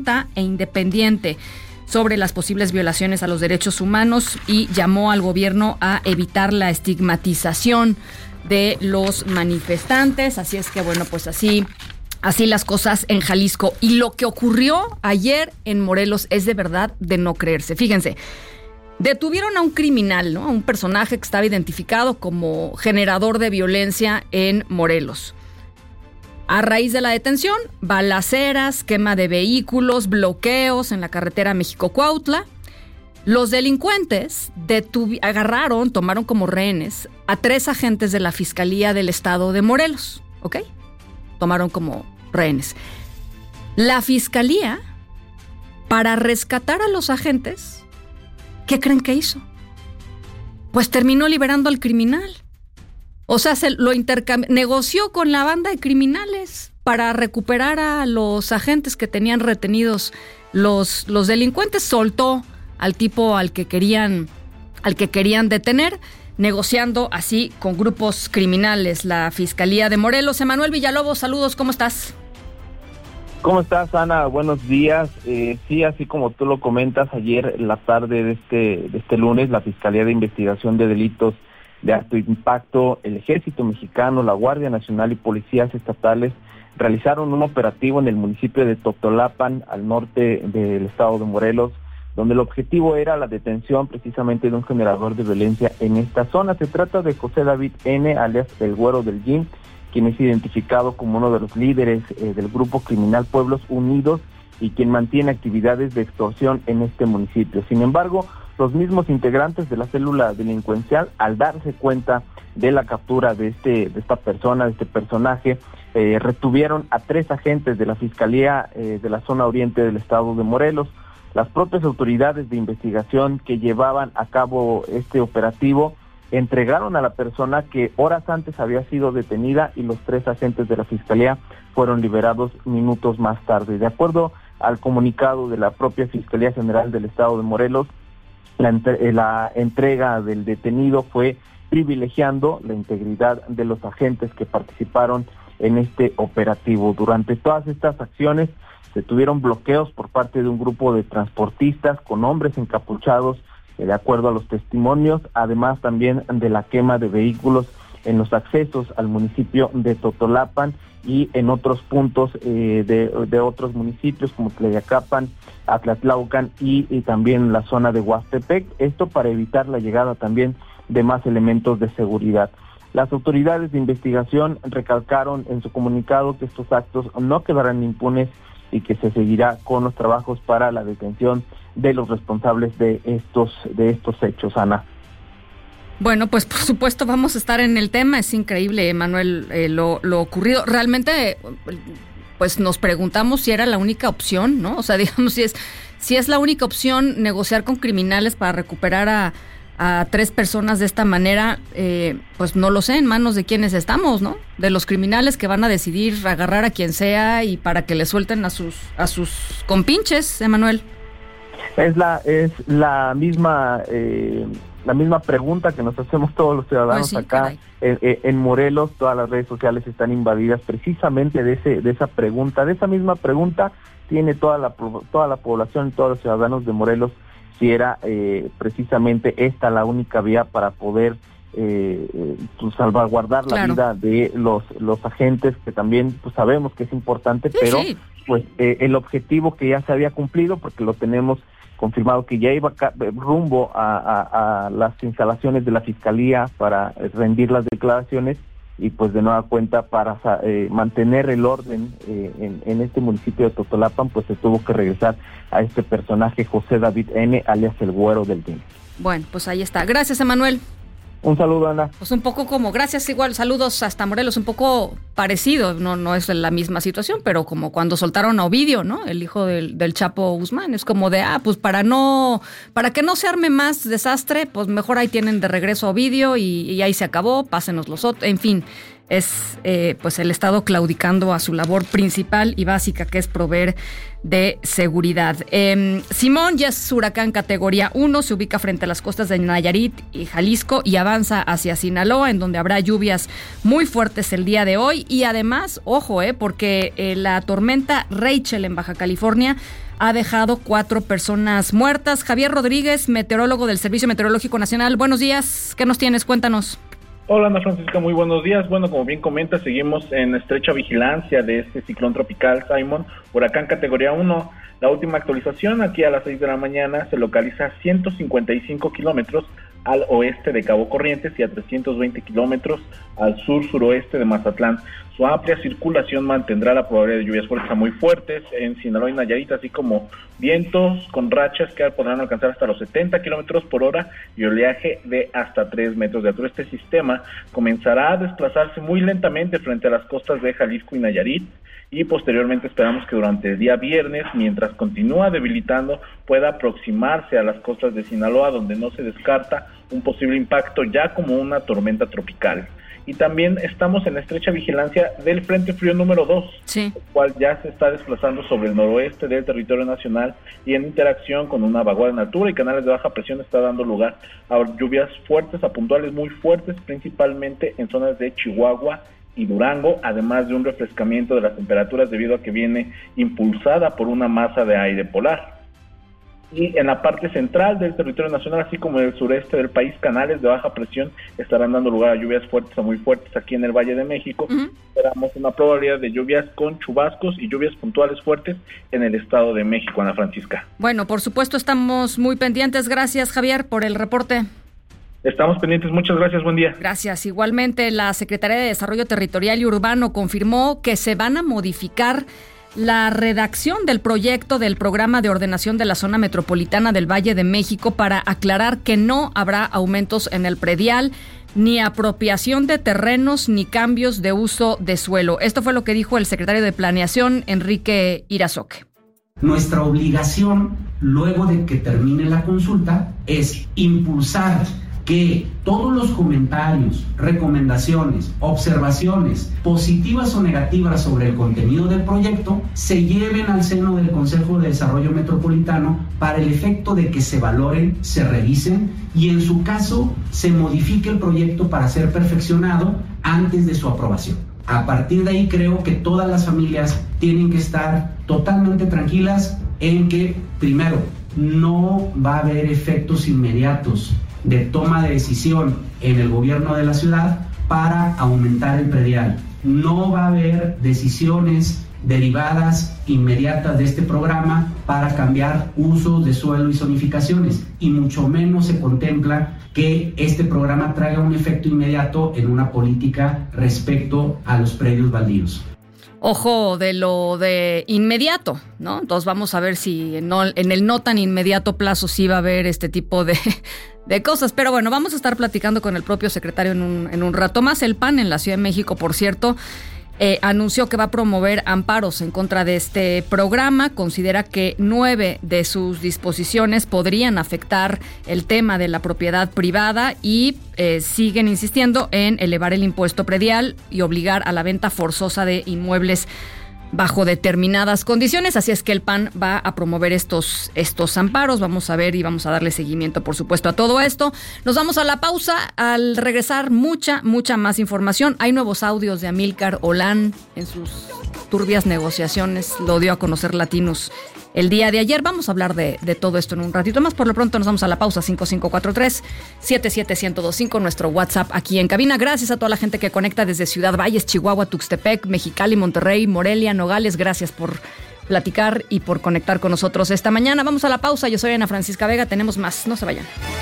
e independiente sobre las posibles violaciones a los derechos humanos y llamó al gobierno a evitar la estigmatización de los manifestantes. Así es que, bueno, pues así las cosas en Jalisco. Y lo que ocurrió ayer en Morelos es de verdad de no creerse. Fíjense, detuvieron a un criminal, ¿no? A un personaje que estaba identificado como generador de violencia en Morelos. A raíz de la detención, balaceras, quema de vehículos, bloqueos en la carretera México-Cuautla. Los delincuentes tomaron como rehenes a 3 agentes de la Fiscalía del Estado de Morelos, ¿ok? Tomaron como rehenes. La Fiscalía, para rescatar a los agentes, ¿qué creen que hizo? Pues terminó liberando al criminal. O sea, negoció con la banda de criminales para recuperar a los agentes que tenían retenidos los delincuentes. Soltó al tipo al que querían detener, negociando así con grupos criminales. La Fiscalía de Morelos. Emanuel Villalobos, saludos, ¿cómo estás? ¿Cómo estás, Ana? Buenos días. Sí, así como tú lo comentas, ayer en la tarde de este lunes, la Fiscalía de Investigación de Delitos de Alto Impacto, el Ejército Mexicano, la Guardia Nacional y policías estatales realizaron un operativo en el municipio de Totolapan, al norte del estado de Morelos, donde el objetivo era la detención precisamente de un generador de violencia en esta zona. Se trata de José David N., alias el Güero del Gym, quien es identificado como uno de los líderes del grupo criminal Pueblos Unidos y quien mantiene actividades de extorsión en este municipio. Sin embargo, los mismos integrantes de la célula delincuencial, al darse cuenta de la captura de esta persona, de este personaje, retuvieron a 3 agentes de la Fiscalía de la zona oriente del estado de Morelos. Las propias autoridades de investigación que llevaban a cabo este operativo entregaron a la persona que horas antes había sido detenida y los 3 agentes de la Fiscalía fueron liberados minutos más tarde. De acuerdo al comunicado de la propia Fiscalía General del estado de Morelos, la entrega del detenido fue privilegiando la integridad de los agentes que participaron en este operativo. Durante todas estas acciones se tuvieron bloqueos por parte de un grupo de transportistas con hombres encapuchados, de acuerdo a los testimonios, además también de la quema de vehículos en los accesos al municipio de Totolapan y en otros puntos de otros municipios como Tlayacapan, Atlatlaucan y también la zona de Huastepec, esto para evitar la llegada también de más elementos de seguridad. Las autoridades de investigación recalcaron en su comunicado que estos actos no quedarán impunes y que se seguirá con los trabajos para la detención de los responsables de estos hechos, Ana. Bueno, pues por supuesto vamos a estar en el tema. Es increíble, Manuel, lo ocurrido. Realmente, pues nos preguntamos si era la única opción, ¿no? O sea, digamos, si es la única opción negociar con criminales para recuperar a 3 personas de esta manera, pues no lo sé, en manos de quiénes estamos, ¿no? De los criminales que van a decidir agarrar a quien sea y para que le suelten a sus compinches, Emanuel. Es la misma pregunta que nos hacemos todos los ciudadanos, pues sí, acá en Morelos. Todas las redes sociales están invadidas precisamente de esa pregunta. De esa misma pregunta tiene toda la población, todos los ciudadanos de Morelos, si era precisamente esta la única vía para poder salvaguardar la vida de los agentes, que también pues sabemos que es importante, sí, pero sí, pues el objetivo que ya se había cumplido, porque lo tenemos confirmado que ya iba rumbo a las instalaciones de la Fiscalía para rendir las declaraciones, y pues de nueva cuenta para mantener el orden en este municipio de Totolapan, pues se tuvo que regresar a este personaje, José David N., alias el Güero del Gym. Bueno, pues ahí está. Gracias, Emanuel. Un saludo, Ana. Pues un poco como, gracias, igual, saludos hasta Morelos, un poco parecido, no es la misma situación, pero como cuando soltaron a Ovidio, ¿no? El hijo del Chapo Guzmán, es como de, pues para que no se arme más desastre, pues mejor ahí tienen de regreso a Ovidio y ahí se acabó, pásenos los otros, en fin. Es pues el Estado claudicando a su labor principal y básica, que es proveer de seguridad. Simón ya es huracán categoría 1, se ubica frente a las costas de Nayarit y Jalisco y avanza hacia Sinaloa, en donde habrá lluvias muy fuertes el día de hoy. Y además, ojo, porque la tormenta Rachel en Baja California ha dejado 4 personas muertas. Javier Rodríguez, meteorólogo del Servicio Meteorológico Nacional. Buenos días, ¿qué nos tienes? Cuéntanos. Hola Ana Francisca, muy buenos días. Bueno, como bien comenta, seguimos en estrecha vigilancia de este ciclón tropical Simon, huracán categoría 1. La última actualización, aquí a las 6 de la mañana, se localiza a 155 kilómetros al oeste de Cabo Corrientes y a 320 kilómetros al sur-suroeste de Mazatlán. Su amplia circulación mantendrá la probabilidad de lluvias fuertes a muy fuertes en Sinaloa y Nayarit, así como vientos con rachas que podrán alcanzar hasta los 70 kilómetros por hora y oleaje de hasta 3 metros de altura. Este sistema comenzará a desplazarse muy lentamente frente a las costas de Jalisco y Nayarit, y posteriormente esperamos que durante el día viernes, mientras continúa debilitando, pueda aproximarse a las costas de Sinaloa, donde no se descarta un posible impacto ya como una tormenta tropical. Y también estamos en estrecha vigilancia del Frente Frío número 2, sí, el cual ya se está desplazando sobre el noroeste del territorio nacional y en interacción con una vaguada en altura y canales de baja presión está dando lugar a lluvias fuertes, a puntuales muy fuertes, principalmente en zonas de Chihuahua y Durango, además de un refrescamiento de las temperaturas debido a que viene impulsada por una masa de aire polar. Y en la parte central del territorio nacional, así como en el sureste del país, canales de baja presión estarán dando lugar a lluvias fuertes a muy fuertes aquí en el Valle de México. Esperamos una probabilidad de lluvias con chubascos y lluvias puntuales fuertes en el Estado de México, Ana Francisca. Bueno, por supuesto, estamos muy pendientes. Gracias, Javier, por el reporte. Estamos pendientes, muchas gracias, buen día. Gracias. Igualmente, la Secretaría de Desarrollo Territorial y Urbano confirmó que se van a modificar la redacción del proyecto del Programa de Ordenación de la Zona Metropolitana del Valle de México para aclarar que no habrá aumentos en el predial, ni apropiación de terrenos, ni cambios de uso de suelo. Esto fue lo que dijo el secretario de Planeación, Enrique Irazoque. Nuestra obligación, luego de que termine la consulta, es impulsar que todos los comentarios, recomendaciones, observaciones positivas o negativas sobre el contenido del proyecto se lleven al seno del Consejo de Desarrollo Metropolitano para el efecto de que se valoren, se revisen y en su caso se modifique el proyecto para ser perfeccionado antes de su aprobación. A partir de ahí creo que todas las familias tienen que estar totalmente tranquilas en que, primero, no va a haber efectos inmediatos de toma de decisión en el gobierno de la ciudad para aumentar el predial. No va a haber decisiones derivadas inmediatas de este programa para cambiar usos de suelo y zonificaciones, y mucho menos se contempla que este programa traiga un efecto inmediato en una política respecto a los predios baldíos. Ojo de lo de inmediato, ¿no? Entonces vamos a ver si en el no tan inmediato plazo sí va a haber este tipo de cosas. Pero bueno, vamos a estar platicando con el propio secretario en un rato más. El PAN en la Ciudad de México, por cierto, anunció que va a promover amparos en contra de este programa. Considera que 9 de sus disposiciones podrían afectar el tema de la propiedad privada y siguen insistiendo en elevar el impuesto predial y obligar a la venta forzosa de inmuebles bajo determinadas condiciones. Así es que el PAN va a promover estos amparos. Vamos a ver y vamos a darle seguimiento, por supuesto, a todo esto. Nos vamos a la pausa. Al regresar, mucha más información. Hay nuevos audios de Amílcar Olán en sus turbias negociaciones. Lo dio a conocer Latinos el día de ayer. Vamos a hablar de todo esto en un ratito más. Por lo pronto nos vamos a la pausa. 5543-77125, nuestro WhatsApp aquí en cabina. Gracias a toda la gente que conecta desde Ciudad Valles, Chihuahua, Tuxtepec, Mexicali, Monterrey, Morelia, Nogales. Gracias por platicar y por conectar con nosotros esta mañana. Vamos a la pausa. Yo soy Ana Francisca Vega. Tenemos más. No se vayan.